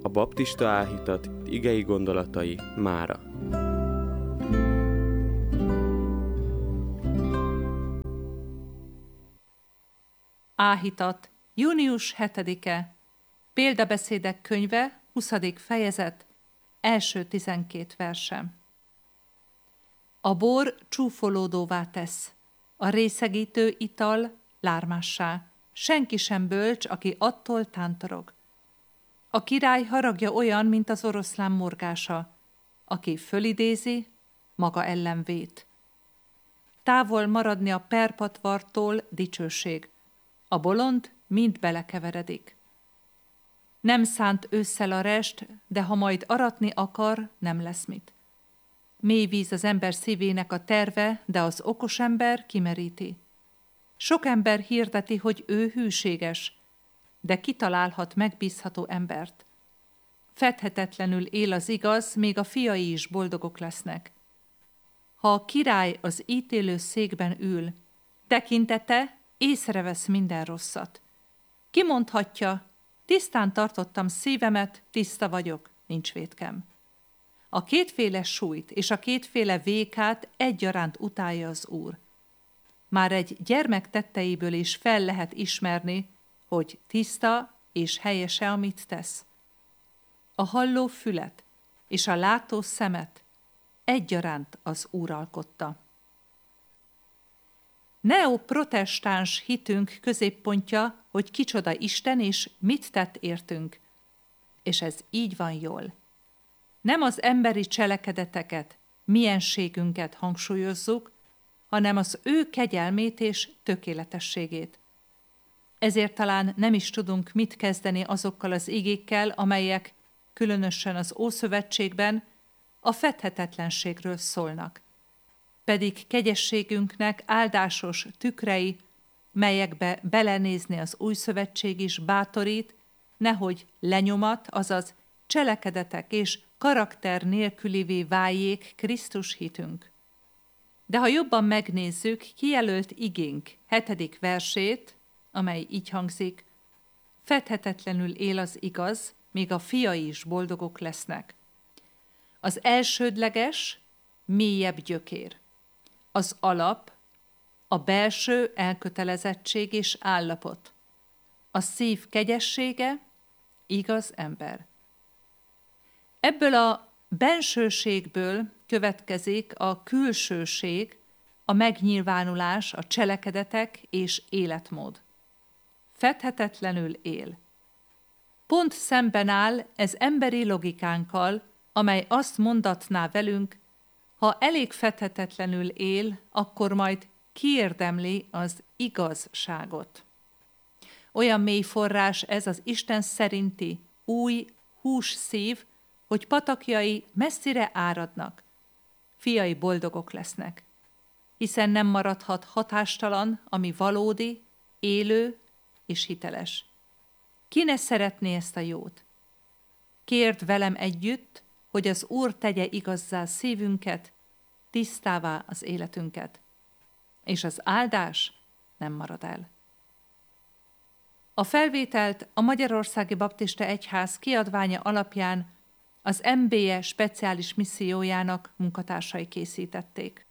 A baptista áhítat igei gondolatai mára. Áhítat, június 7-e, Példabeszédek könyve, 20. fejezet, első 12 versem. A bor csúfolódóvá tesz, a részegítő ital lármássá, senki sem bölcs, aki attól tántorog. A király haragja olyan, mint az oroszlán morgása, aki fölidézi, maga ellen vét. Távol maradni a perpatvartól dicsőség, a bolond mind belekeveredik. Nem szánt ősszel a rest, de ha majd aratni akar, nem lesz mit. Mély víz az ember szívének a terve, de az okos ember kimeríti. Sok ember hirdeti, hogy ő hűséges, de kitalálhat megbízható embert. Fedhetetlenül él az igaz, még a fiai is boldogok lesznek. Ha a király az ítélő székben ül, tekintete észrevesz minden rosszat. Ki mondhatja, tisztán tartottam szívemet, tiszta vagyok, nincs vétkem. A kétféle súlyt és a kétféle vékát egyaránt utálja az Úr. Már egy gyermek tetteiből is fel lehet ismerni, hogy tiszta és helyese, amit tesz. A halló fület és a látó szemet egyaránt az Úr alkotta. Neoprotestáns hitünk középpontja, hogy kicsoda Isten és mit tett értünk. És ez így van jól. Nem az emberi cselekedeteket, mienségünket hangsúlyozzuk, hanem az ő kegyelmét és tökéletességét. Ezért talán nem is tudunk mit kezdeni azokkal az igékkel, amelyek, különösen az Ószövetségben, a fedhetetlenségről szólnak. Pedig kegyességünknek áldásos tükrei, melyekbe belenézni az Új Szövetség is bátorít, nehogy lenyomat, azaz cselekedetek és karakter nélkülivé váljék Krisztus hitünk. De ha jobban megnézzük, kijelölt igénk 7. versét, amely így hangzik, fedhetetlenül él az igaz, még a fiai is boldogok lesznek. Az elsődleges, mélyebb gyökér. Az alap, a belső elkötelezettség és állapot. A szív kegyessége, igaz ember. Ebből a bensőségből következik a külsőség, a megnyilvánulás, a cselekedetek és életmód. Fedhetetlenül él. Pont szemben áll ez emberi logikánkkal, amely azt mondatná velünk, ha elég fedhetetlenül él, akkor majd kiérdemli az igazságot. Olyan mély forrás ez az Isten szerinti új hús szív, hogy patakjai messzire áradnak, fiai boldogok lesznek, hiszen nem maradhat hatástalan, ami valódi, élő és hiteles. Ki ne szeretné ezt a jót? Kérd velem együtt, hogy az Úr tegye igazzá szívünket, tisztává az életünket, és az áldás nem marad el. A felvételt a Magyarországi Baptista Egyház kiadványa alapján az MBE speciális missziójának munkatársai készítették.